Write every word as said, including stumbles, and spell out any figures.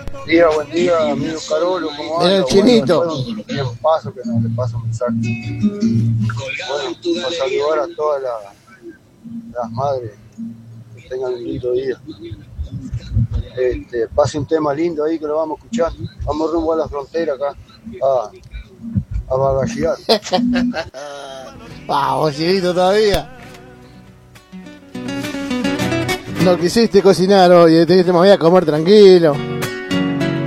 Día, buen día, amigo Carolo, ¿cómo anda? Era el chinito. Bueno, un paso que no le paso un mensaje. Bueno, a saludar a todas las, las madres, que tengan un lindo día. Este, pase un tema lindo ahí que lo vamos a escuchar. Vamos rumbo a la frontera acá, a, a bagallear. Vamos, chinito, todavía. No quisiste cocinar hoy, te dijiste me voy a comer tranquilo.